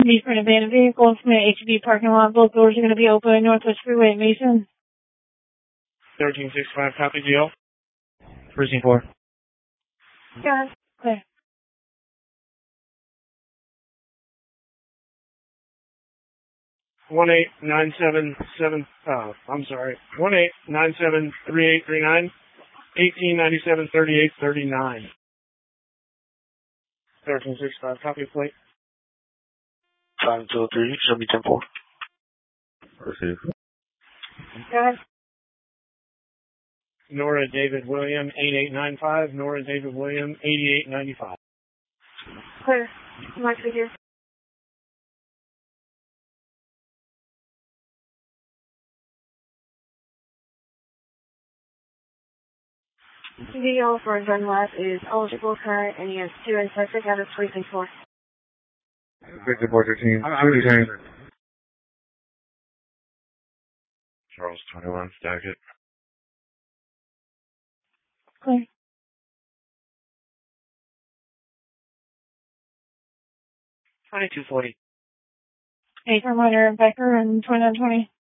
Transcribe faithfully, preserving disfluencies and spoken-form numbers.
Need for an abandoned vehicle from the H E B parking lot. Both doors are going to be open. Northwest Freeway at Mason. thirteen sixty-five, copy, G L. Precinct four. Got it. Clear. One eight nine seven seven. Oh, I'm sorry. One eight nine seven three eight three nine. Eighteen ninety seven thirty eight thirty nine. Thirteen sixty-five, copy plate. Five two three. Show me ten four. Receive. Got it. Nora David William eight eight nine five. Nora David William eighty eight ninety five. Clear. Mark right here. V O for a gun lab is eligible current and he has two and suspect out of precinct four. Precinct four thirteen. I'm returning. Charles twenty-one. Stack it. Clear. twenty-two forty. Eight for minor Becker and twenty-nine twenty.